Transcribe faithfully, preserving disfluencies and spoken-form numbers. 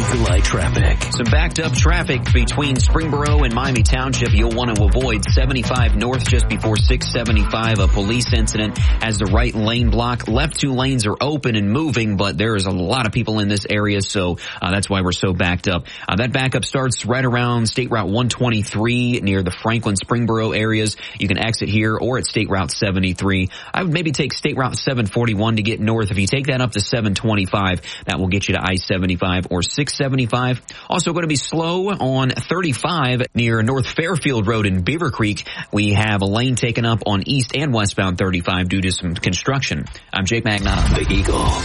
Eagle Eye traffic. Some backed up traffic between Springboro and Miami Township. You'll want to avoid seventy-five north just before six seventy-five. A police incident has the right lane blocked. Left two lanes are open and moving, but there is a lot of people in this area, so uh, that's why we're so backed up. Uh, that backup starts right around State Route one twenty-three near the Franklin-Springboro areas. You can exit here or at State Route seventy-three. I would maybe take State Route seven forty-one to get north. If you take that up to seven twenty-five, that will get you to I seventy-five or six seventy-five. Also going to be slow on thirty-five near North Fairfield Road in Beaver Creek. We have a lane taken up on east and westbound thirty-five due to some construction. I'm Jake Magnotta. The Eagle